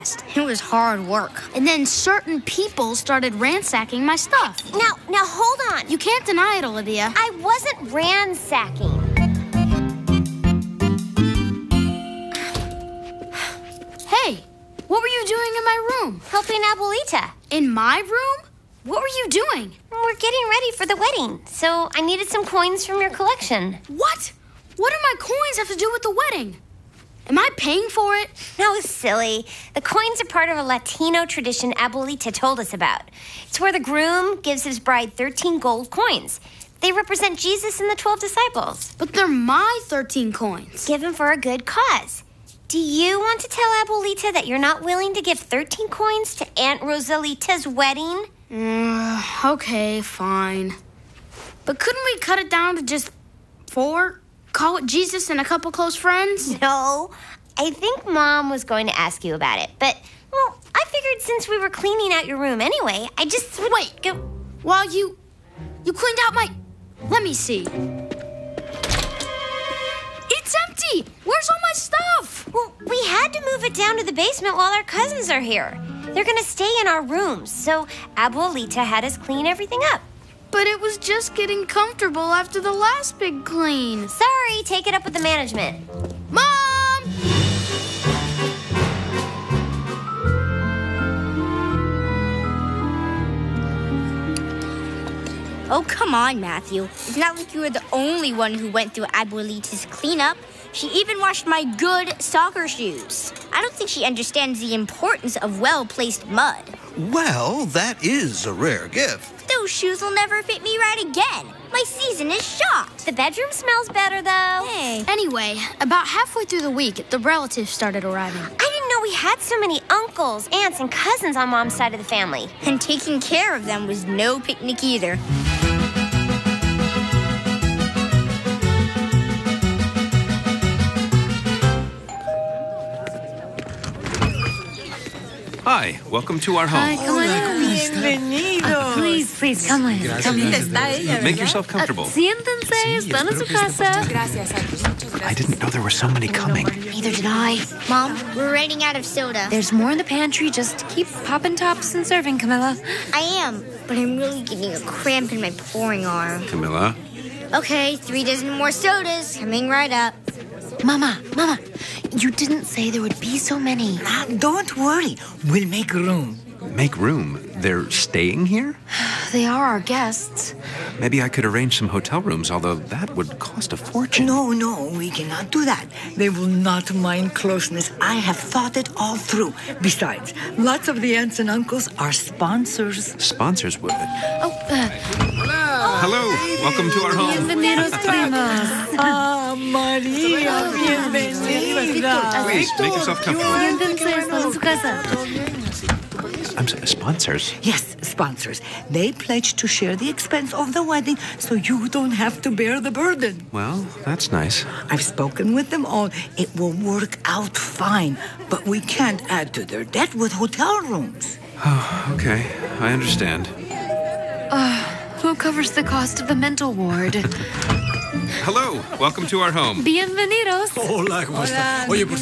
It was hard work. And then certain people started ransacking my stuff. Now hold on. You can't deny it, Olivia. I wasn't ransacking. Hey, what were you doing in my room? Helping Abuelita. In my room? What were you doing? We're getting ready for the wedding, so I needed some coins from your collection. What? What do my coins have to do with the wedding? Am I paying for it? No, silly. The coins are part of a Latino tradition Abuelita told us about. It's where the groom gives his bride 13 gold coins. They represent Jesus and the 12 disciples. But they're my 13 coins. Given for a good cause. Do you want to tell Abuelita that you're not willing to give 13 coins to Aunt Rosalita's wedding? Okay, fine. But couldn't we cut it down to just 4? Call it Jesus and a couple close friends? No. I think Mom was going to ask you about it. But, well, I figured since we were cleaning out your room anyway, I just would... Wait, while you cleaned out my... Let me see. It's empty! Where's all my stuff? Well, we had to move it down to the basement while our cousins are here. They're going to stay in our rooms, so Abuelita had us clean everything up. But it was just getting comfortable after the last big clean. Sorry, take it up with the management. Mom! Oh, come on, Matthew. It's not like you were the only one who went through Abuelita's cleanup. She even washed my good soccer shoes. I don't think she understands the importance of well-placed mud. Well, that is a rare gift. Those shoes will never fit me right again. My season is shot. The bedroom smells better, though. Hey. Anyway, about halfway through the week, the relatives started arriving. I didn't know we had so many uncles, aunts, and cousins on Mom's side of the family. And taking care of them was no picnic either. Hi, welcome to our home. Bienvenidos. Please, come in. Come in. Make yourself comfortable. Siéntense, están en su casa. I didn't know there were so many coming. Neither did I. Mom, we're running out of soda. There's more in the pantry. Just keep popping tops and serving, Camilla. I am, but I'm really getting a cramp in my pouring arm. Camilla? Okay, 3 dozen more sodas. Coming right up. Mama, you didn't say there would be so many. Don't worry. We'll make room. Make room. They're staying here? They are our guests. Maybe I could arrange some hotel rooms, although that would cost a fortune. No, we cannot do that. They will not mind closeness. I have thought it all through. Besides, lots of the aunts and uncles are sponsors. Sponsors would. Hello. Welcome to our home. Bienvenidos, primos. Ah, Maria, bienvenida. Please, make yourself comfortable. Siéntense, están en su casa. I'm sorry, sponsors? Yes, sponsors. They pledged to share the expense of the wedding so you don't have to bear the burden. Well, that's nice. I've spoken with them all. It will work out fine, but we can't add to their debt with hotel rooms. Oh, okay. I understand. Who covers the cost of the mental ward? Hello. Welcome to our home. Bienvenidos. Hola, ¿cómo está? Oye, por